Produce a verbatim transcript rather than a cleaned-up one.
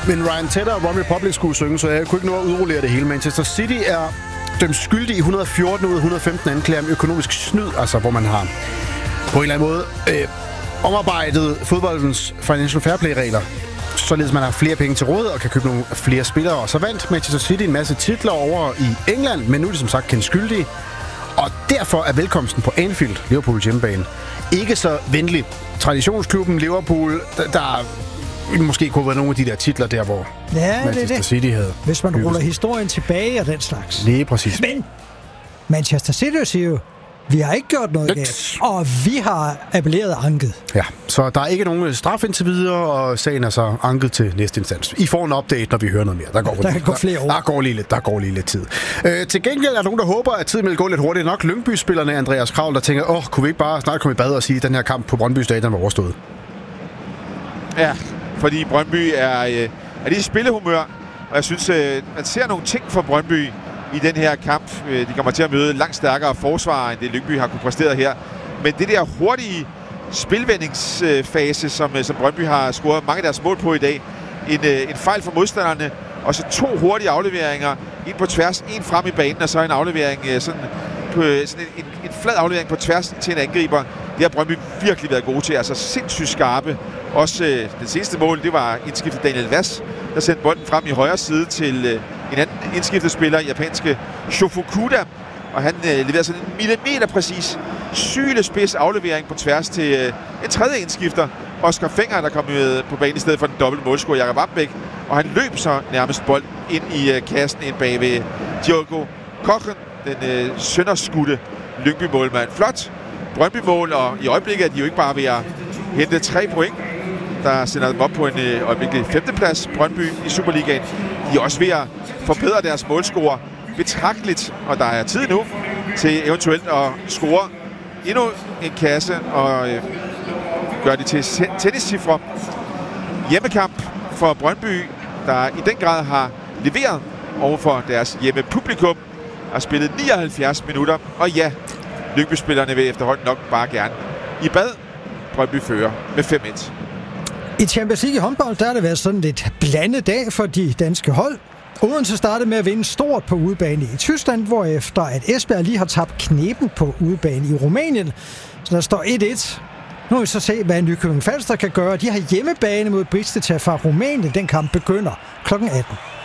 men Ryan Tedder og One Republic skulle synge, så jeg kunne ikke nå at udrullere det hele. Manchester City er dømt skyldig i et hundrede og fjorten ud af et hundrede og femten anklager om økonomisk snyd, altså hvor man har på en eller anden måde øh, omarbejdet fodboldens financial fair play-regler, således man har flere penge til råd og kan købe nogle flere spillere. Og så vandt Manchester City en masse titler over i England, men nu er de som sagt kendt skyldige. Og derfor er velkomsten på Anfield, Liverpools hjemmebane, ikke så venlig. Traditionsklubben Liverpool, der, der måske kunne være nogle af de der titler der, hvor ja, Manchester det det. City havde. Hvis man ruller historien tilbage og den slags. Lige præcis. Men Manchester City siger jo, vi har ikke gjort noget galt, og vi har appelleret og anket. Ja, så der er ikke nogen straf indtil videre, og sagen er så anket til næste instans. I får en update, når vi hører noget mere. Der går, der lidt, går flere år. Der, der, går lige lidt, der går lige lidt tid. Øh, til gengæld er der nogen, der håber, at tiden vil gå lidt hurtigt nok. Lyngby-spillerne Andreas Kravl, der tænker, åh, kunne vi ikke bare snart komme i bad og sige, at den her kamp på Brøndby Stadion var overstået? Ja, fordi Brøndby er, øh, er lige i spillehumør, og jeg synes, øh, man ser nogle ting fra Brøndby i den her kamp. De kommer til at møde langt stærkere forsvar, end det Lyngby har kunne præstere her. Men det der hurtige spilvendingsfase, som, som Brøndby har scoret mange af deres mål på i dag, en, en fejl for modstanderne, og så to hurtige afleveringer, en på tværs, en frem i banen, og så en aflevering, sådan, på, sådan en, en, en flad aflevering på tværs til en angriber. Det har Brøndby virkelig været gode til, altså sindssygt skarpe. Også øh, det seneste mål, det var indskiftet Daniel Vass, der sendte bolden frem i højre side til øh, en anden indskiftet spiller, japanske Shofukuda, og han øh, leverede sådan en millimeter præcis sylespids aflevering på tværs til øh, en tredje indskifter, Oscar Fenger, der kom øh, på banen i stedet for den dobbelte målscorer Jakob Appbæk, og han løb så nærmest bold ind i øh, kassen ind bag ved Diogo Kochen, den øh, sønderskudte Lyngby-målmand. Flot Brøndby-mål, og i øjeblikket er de jo ikke bare ved at hente tre point, der sender dem op på en øh, øjeblikkelig femteplads, Brøndby i Superligaen. De er også ved at forbedre deres målscore betragteligt, og der er tid nu til eventuelt at score endnu en kasse og øh, gøre det til tenniscifre. Hjemmekamp for Brøndby, der i den grad har leveret overfor deres hjemmepublikum, har spillet nioghalvfjerds minutter, og ja, Lyngby-spillerne vil efterhånden nok bare gerne i bad. Brøndby fører med fem et. I Champions League i håndbold, der har det været sådan lidt blandet dag for de danske hold. Odense startede med at vinde stort på udebane i Tyskland, hvorefter at Esbjerg lige har tabt knepen på udebane i Rumænien. Så der står et et. Nu vil vi så se, hvad Nykøbing Falster kan gøre. De har hjemmebane mod Bristol fra Rumænien. Den kamp begynder klokken atten.